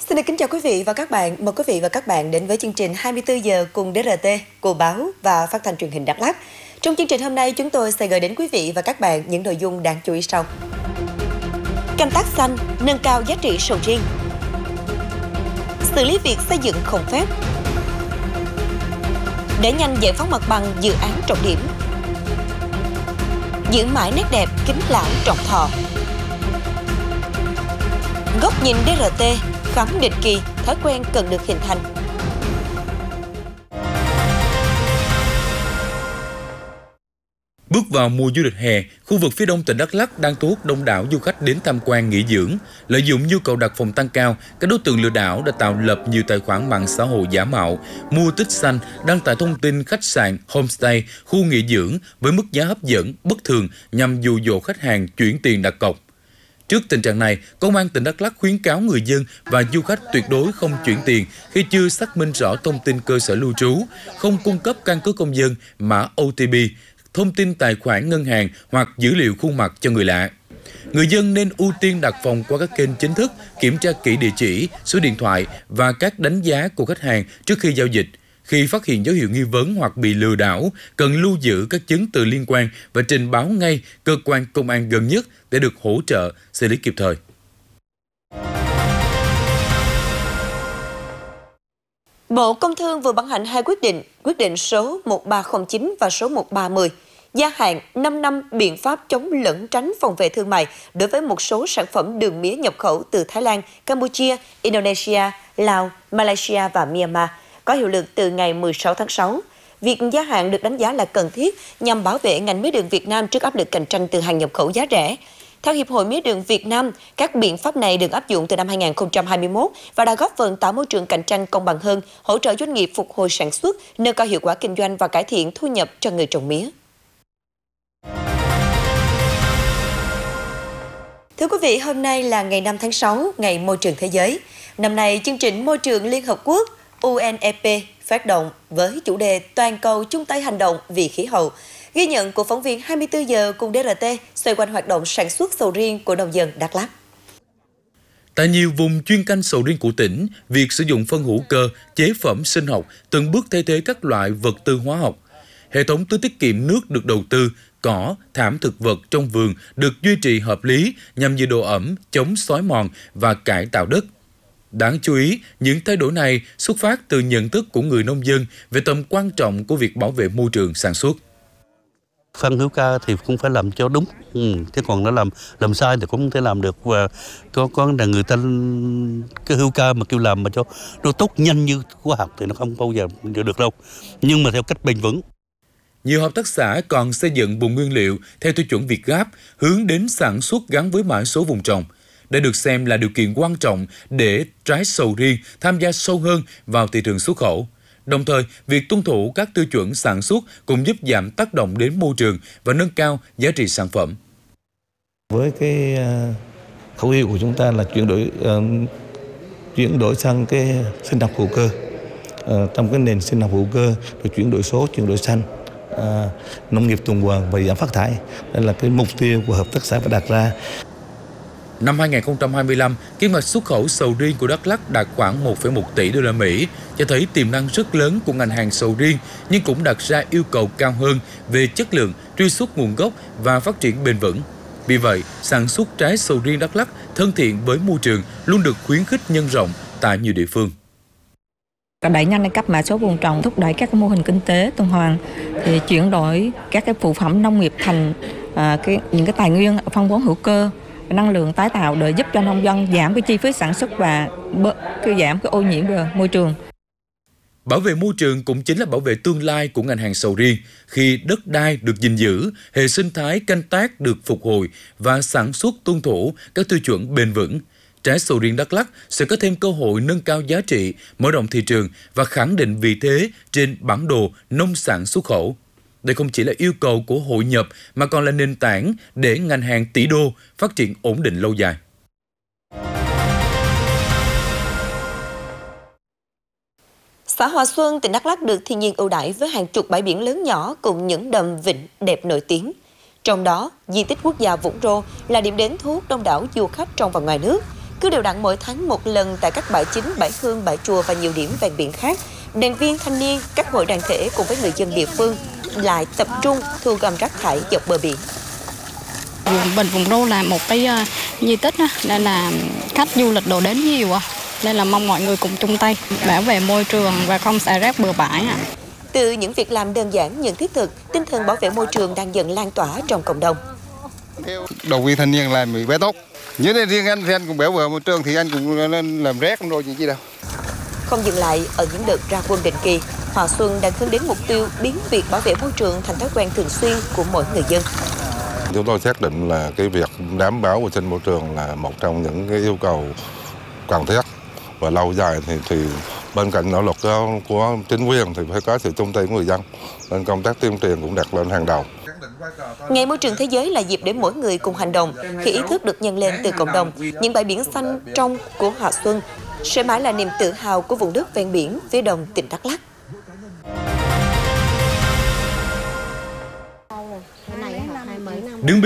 Xin được kính chào quý vị và các bạn. Mời quý vị và các bạn đến với chương trình 24 giờ cùng DRT, của báo và phát thanh truyền hình Đắk Lắk. Trong chương trình hôm nay, chúng tôi sẽ gửi đến quý vị và các bạn những nội dung đáng chú ý sau. Canh tác xanh, nâng cao giá trị sầu riêng. Xử lý việc xây dựng không phép. Để nhanh giải phóng mặt bằng dự án trọng điểm. Giữ mãi nét đẹp kính lão trọng thọ. Góc nhìn DRT, khám định kỳ, thói quen cần được hình thành. Bước vào mùa du lịch hè, khu vực phía đông tỉnh Đắk Lắk đang thu hút đông đảo du khách đến tham quan nghỉ dưỡng. Lợi dụng nhu cầu đặt phòng tăng cao, các đối tượng lừa đảo đã tạo lập nhiều tài khoản mạng xã hội giả mạo, mua tích xanh, đăng tải thông tin khách sạn, homestay, khu nghỉ dưỡng với mức giá hấp dẫn, bất thường nhằm dụ dỗ khách hàng chuyển tiền đặt cọc. Trước tình trạng này, Công an tỉnh Đắk Lắk khuyến cáo người dân và du khách tuyệt đối không chuyển tiền khi chưa xác minh rõ thông tin cơ sở lưu trú, không cung cấp căn cước công dân, mã OTP, thông tin tài khoản ngân hàng hoặc dữ liệu khuôn mặt cho người lạ. Người dân nên ưu tiên đặt phòng qua các kênh chính thức, kiểm tra kỹ địa chỉ, số điện thoại và các đánh giá của khách hàng trước khi giao dịch. Khi phát hiện dấu hiệu nghi vấn hoặc bị lừa đảo, cần lưu giữ các chứng từ liên quan và trình báo ngay cơ quan công an gần nhất để được hỗ trợ, xử lý kịp thời. Bộ Công Thương vừa ban hành hai quyết định số 1309 và số 1310, gia hạn 5 năm biện pháp chống lẩn tránh phòng vệ thương mại đối với một số sản phẩm đường mía nhập khẩu từ Thái Lan, Campuchia, Indonesia, Lào, Malaysia và Myanmar, có hiệu lực từ ngày 16 tháng 6. Việc gia hạn được đánh giá là cần thiết nhằm bảo vệ ngành mía đường Việt Nam trước áp lực cạnh tranh từ hàng nhập khẩu giá rẻ. Theo Hiệp hội Mía đường Việt Nam, các biện pháp này được áp dụng từ năm 2021 và đã góp phần tạo môi trường cạnh tranh công bằng hơn, hỗ trợ doanh nghiệp phục hồi sản xuất, nâng cao hiệu quả kinh doanh và cải thiện thu nhập cho người trồng mía. Thưa quý vị, hôm nay là ngày 5 tháng 6, ngày Môi trường Thế giới. Năm nay, chương trình Môi trường Liên Hợp Quốc UNEP phát động với chủ đề Toàn cầu chung tay hành động vì khí hậu. Ghi nhận của phóng viên 24 giờ cùng DRT xoay quanh hoạt động sản xuất sầu riêng của nông dân Đắk Lắk. Tại nhiều vùng chuyên canh sầu riêng của tỉnh, việc sử dụng phân hữu cơ, chế phẩm sinh học từng bước thay thế các loại vật tư hóa học. Hệ thống tưới tiết kiệm nước được đầu tư, cỏ, thảm thực vật trong vườn được duy trì hợp lý nhằm giữ độ ẩm, chống xói mòn và cải tạo đất. Đáng chú ý, những thay đổi này xuất phát từ nhận thức của người nông dân về tầm quan trọng của việc bảo vệ môi trường sản xuất. Phân hữu cơ thì cũng phải làm cho đúng, chứ còn nó làm sai thì cũng không thể làm được. Và có là người ta cái hữu cơ mà kêu làm mà cho nó tốt nhanh như hóa học thì nó không bao giờ được đâu. Nhưng mà theo cách bền vững. Nhiều hợp tác xã còn xây dựng vùng nguyên liệu theo tiêu chuẩn Việt Gáp, hướng đến sản xuất gắn với mã số vùng trồng. Đây được xem là điều kiện quan trọng để trái sầu riêng tham gia sâu hơn vào thị trường xuất khẩu. Đồng thời, việc tuân thủ các tiêu chuẩn sản xuất cũng giúp giảm tác động đến môi trường và nâng cao giá trị sản phẩm. Với cái khẩu hiệu của chúng ta là chuyển đổi sang cái sinh học hữu cơ, trong cái nền sinh học hữu cơ, rồi chuyển đổi số, chuyển đổi xanh, nông nghiệp tuần hoàn và giảm phát thải. Đây là cái mục tiêu của hợp tác xã phải đặt ra. Năm 2025, kim ngạch xuất khẩu sầu riêng của Đắk Lắk đạt khoảng 1,1 tỷ đô la Mỹ, cho thấy tiềm năng rất lớn của ngành hàng sầu riêng, nhưng cũng đặt ra yêu cầu cao hơn về chất lượng, truy xuất nguồn gốc và phát triển bền vững. Vì vậy, sản xuất trái sầu riêng Đắk Lắk thân thiện với môi trường luôn được khuyến khích nhân rộng tại nhiều địa phương. Đẩy nhanh cấp mã số vùng trồng, thúc đẩy các mô hình kinh tế tuần hoàn, thì chuyển đổi các cái phụ phẩm nông nghiệp thành những cái tài nguyên phân bón hữu cơ, năng lượng tái tạo để giúp cho nông dân giảm cái chi phí sản xuất và giảm cái ô nhiễm về môi trường. Bảo vệ môi trường cũng chính là bảo vệ tương lai của ngành hàng sầu riêng. Khi đất đai được gìn giữ, hệ sinh thái canh tác được phục hồi và sản xuất tuân thủ các tiêu chuẩn bền vững, trái sầu riêng Đắk Lắk sẽ có thêm cơ hội nâng cao giá trị, mở rộng thị trường và khẳng định vị thế trên bản đồ nông sản xuất khẩu. Đây không chỉ là yêu cầu của hội nhập mà còn là nền tảng để ngành hàng tỷ đô phát triển ổn định lâu dài. Xã Hòa Xuân, tỉnh Đắk Lắk được thiên nhiên ưu đãi với hàng chục bãi biển lớn nhỏ cùng những đầm vịnh đẹp nổi tiếng. Trong đó, di tích quốc gia Vũng Rô là điểm đến thu hút đông đảo du khách trong và ngoài nước. Cứ đều đặn mỗi tháng một lần tại các bãi chính, bãi Hương, bãi Chùa và nhiều điểm ven biển khác, đoàn viên thanh niên, các hội đoàn thể cùng với người dân địa phương lại tập trung thu gom rác thải dọc bờ biển. Bình Vùng Rô là một cái di tích đó, nên là khách du lịch đổ đến nhiều, nên là mong mọi người cùng chung tay bảo vệ môi trường và không xả rác bừa bãi. Từ những việc làm đơn giản nhưng thiết thực, tinh thần bảo vệ môi trường đang dần lan tỏa trong cộng đồng. Đoàn viên thanh niên làm việc tốt. Nếu riêng anh thì anh cũng bảo vệ môi trường thì anh cũng làm rác không rồi gì đâu. Không dừng lại ở những đợt ra quân định kỳ, Hòa Xuân đang hướng đến mục tiêu biến việc bảo vệ môi trường thành thói quen thường xuyên của mỗi người dân. Chúng tôi xác định là cái việc đảm bảo vệ sinh môi trường là một trong những cái yêu cầu cần thiết và lâu dài thì bên cạnh nỗ lực của chính quyền thì phải có sự chung tay của người dân, nên công tác tuyên truyền cũng đặt lên hàng đầu. Ngày môi trường thế giới là dịp để mỗi người cùng hành động. Khi ý thức được nhân lên từ cộng đồng, những bãi biển xanh trong của Hòa Xuân sẽ mãi là niềm tự hào của vùng đất ven biển phía đông tỉnh Đắk Lắk. Đứng